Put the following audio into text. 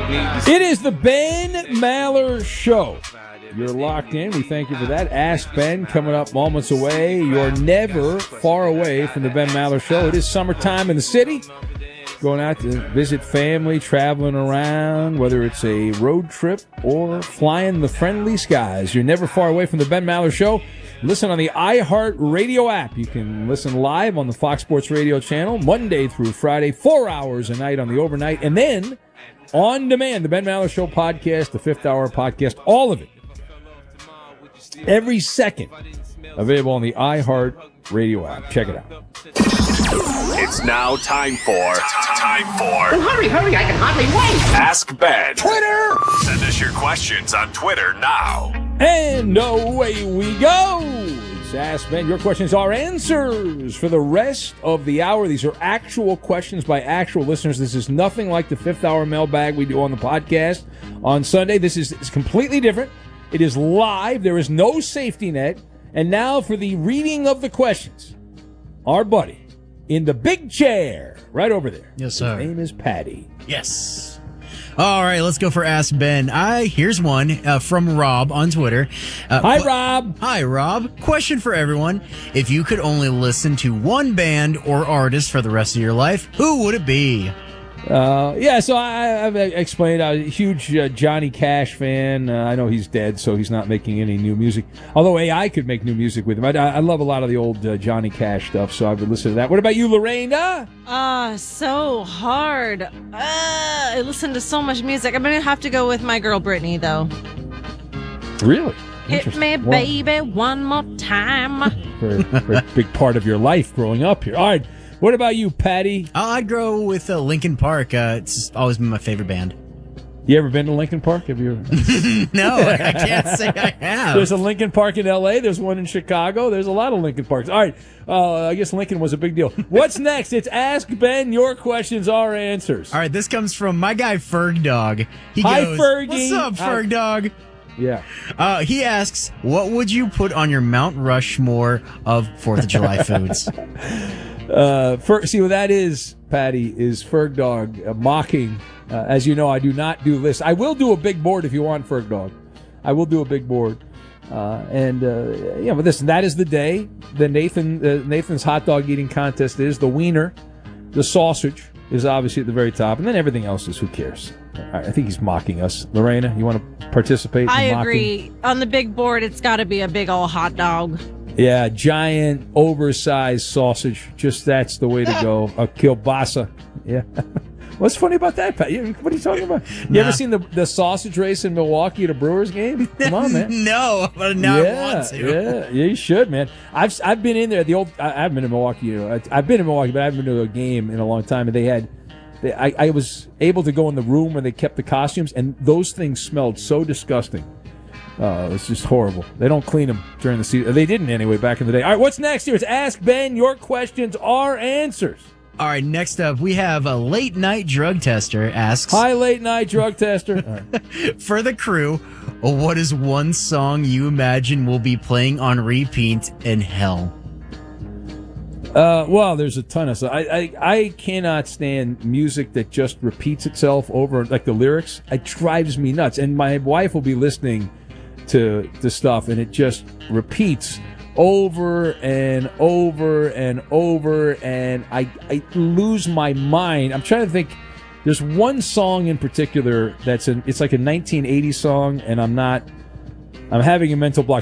It is the Ben Maller Show. You're locked in. We thank you for that. Ask Ben coming up moments away. You're never far away from the Ben Maller Show. It is summertime in the city. Going out to visit family, traveling around, whether it's a road trip or flying the friendly skies. You're never far away from the Ben Maller Show. Listen on the iHeart Radio app. You can listen live on the Fox Sports Radio channel Monday through Friday, 4 hours a night on the overnight. And then on demand, the Ben Maller Show podcast, the Fifth Hour podcast, all of it. Every second available on the iHeart Radio app. Check it out. It's now time for Oh, hurry, I can hardly wait. Ask Ben. Twitter! Send us your questions on Twitter now. And away we go. It's Ask Ben. Your questions are answers for the rest of the hour. These are actual questions by actual listeners. This is nothing like the Fifth Hour mailbag we do on the podcast on Sunday. This is completely different. It is live. There is no safety net. And now for the reading of the questions. Our buddy in the big chair right over there. Yes, sir. His name is Patty. Yes. All right, let's go for Ask Ben. Here's one from Rob on Twitter. Hi, Rob. Hi, Rob. Question for everyone. If you could only listen to one band or artist for the rest of your life, who would it be? So I've explained I'm a huge Johnny Cash fan. I know he's dead, so he's not making any new music. Although AI could make new music with him. I love a lot of the old Johnny Cash stuff, so I would listen to that. What about you, Lorena? So hard. I listen to so much music. I'm going to have to go with my girl Britney, though. Really? Hit me, baby, one more time. Very big part of your life growing up here. All right. What about you, Patty? I'd go with Linkin Park. It's always been my favorite band. You ever been to Linkin Park? Have you? No, I can't say I have. There's a Linkin Park in L.A. There's one in Chicago. There's a lot of Linkin Parks. All right. I guess Lincoln was a big deal. What's next? It's Ask Ben. Your questions, our answers. All right. This comes from my guy, Ferg Dog. Hi, Fergie. What's up, Ferg Dog? Yeah. He asks, what would you put on your Mount Rushmore of 4th of July foods? See what that is, Patty, is Ferg Dog mocking. As you know, I do not do lists. I will do a big board if you want, Ferg Dog. I will do a big board. But listen, that is the day. The Nathan's hot dog eating contest is. The wiener, the sausage is obviously at the very top. And then everything else is who cares. All right, I think he's mocking us. Lorena, you want to participate? I in agree. Mocking? On the big board, it's got to be a big old hot dog. Yeah, giant, oversized sausage. Just that's the way to go. A kielbasa. Yeah. What's funny about that, Pat? What are you talking about? You ever seen the sausage race in Milwaukee at a Brewers game? Come on, man. No, but now I want to. Yeah, you should, man. I've been in there. I haven't been in Milwaukee. I've been in Milwaukee, but I haven't been to a game in a long time. And I was able to go in the room where they kept the costumes, and those things smelled so disgusting. It's just horrible. They don't clean them during the season. They didn't anyway back in the day. All right, what's next here? It's Ask Ben. Your questions, our answers. All right, next up, we have a late night drug tester asks. Hi, late night drug tester. Right. For the crew, what is one song you imagine will be playing on repeat in hell? Well, there's a ton of stuff. I cannot stand music that just repeats itself over, like the lyrics. It drives me nuts. And my wife will be listening to stuff, and it just repeats over and over and over, and I lose my mind. I'm trying to think. There's one song in particular it's like a 1980s song, and I'm having a mental block.